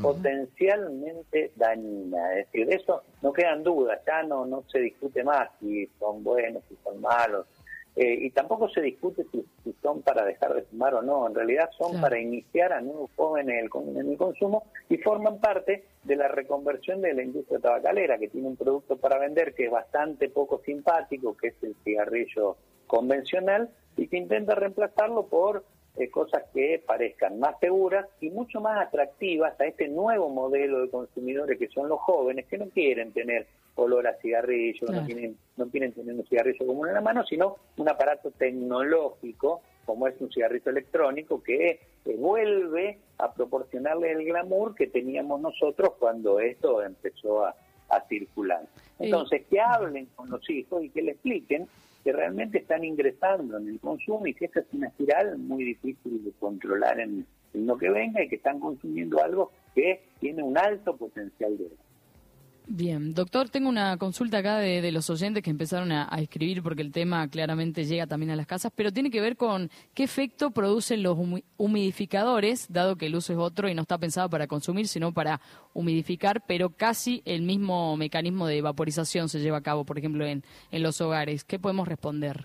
potencialmente dañina. Es decir, de eso no quedan dudas, ya no se discute más si son buenos, si son malos, y tampoco se discute si son para dejar de fumar o no. En realidad son para iniciar a nuevos jóvenes en el consumo, y forman parte de la reconversión de la industria tabacalera, que tiene un producto para vender que es bastante poco simpático, que es el cigarrillo convencional, y que intenta reemplazarlo por cosas que parezcan más seguras y mucho más atractivas a este nuevo modelo de consumidores, que son los jóvenes, que no quieren tener olor a cigarrillo, no quieren tener un cigarrillo común en la mano, sino un aparato tecnológico como es un cigarrillo electrónico, que vuelve a proporcionarle el glamour que teníamos nosotros cuando esto empezó a circular. Entonces, que hablen con los hijos y que le expliquen que realmente están ingresando en el consumo, y que esta es una espiral muy difícil de controlar en lo que venga, y que están consumiendo algo que tiene un alto potencial de daño. Bien, doctor, tengo una consulta acá de los oyentes que empezaron a escribir, porque el tema claramente llega también a las casas, pero tiene que ver con qué efecto producen los humidificadores, dado que el uso es otro y no está pensado para consumir, sino para humidificar, pero casi el mismo mecanismo de vaporización se lleva a cabo, por ejemplo, en los hogares. ¿Qué podemos responder?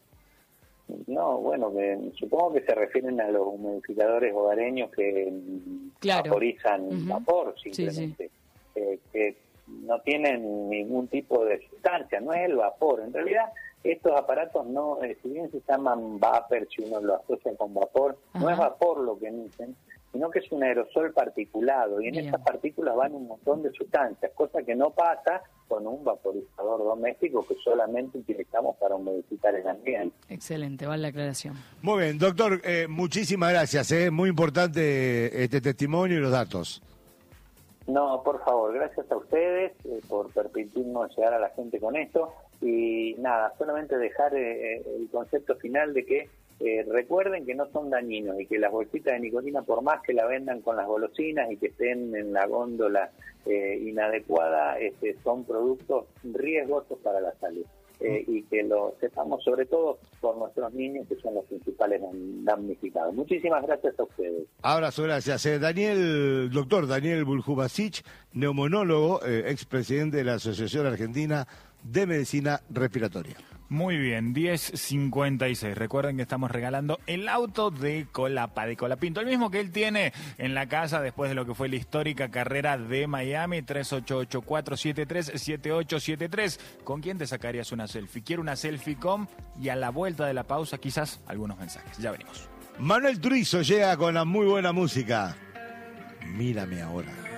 No, bueno, supongo que se refieren a los humidificadores hogareños que vaporizan vapor, simplemente. Que no tienen ningún tipo de sustancia, no es el vapor. En realidad, estos aparatos no, si bien se llaman vapor, si uno lo asocia con vapor, no es vapor lo que emiten, sino que es un aerosol particulado, y en esas partículas van un montón de sustancias, cosa que no pasa con un vaporizador doméstico que solamente utilizamos para humidificar el ambiente. Excelente, vale la aclaración. Muy bien, doctor, muchísimas gracias, muy importante este testimonio y los datos. No, por favor, gracias a ustedes por permitirnos llegar a la gente con esto, y nada, solamente dejar el concepto final de que recuerden que no son dañinos, y que las bolsitas de nicotina, por más que la vendan con las golosinas y que estén en la góndola inadecuada, son productos riesgosos para la salud. Y que lo sepamos, sobre todo por nuestros niños, que son los principales damnificados. Muchísimas gracias a ustedes. Abrazo, gracias. Doctor Daniel Buljubasic, neumonólogo, expresidente de la Asociación Argentina de Medicina Respiratoria. Muy bien, 10:56. Recuerden que estamos regalando el auto de Colapa, de Colapinto, el mismo que él tiene en la casa después de lo que fue la histórica carrera de Miami. 3884737873. ¿Con quién te sacarías una selfie? Quiero una selfie con, y a la vuelta de la pausa quizás algunos mensajes. Ya venimos. Manuel Turizo llega con la muy buena música. Mírame ahora.